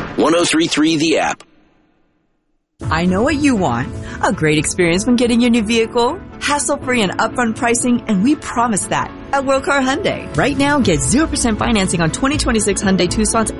1033 The App. I know what you want. A great experience when getting your new vehicle. Hassle-free and upfront pricing, and we promise that at World Car Hyundai. Right now, get 0% financing on 2026 Hyundai Tucson's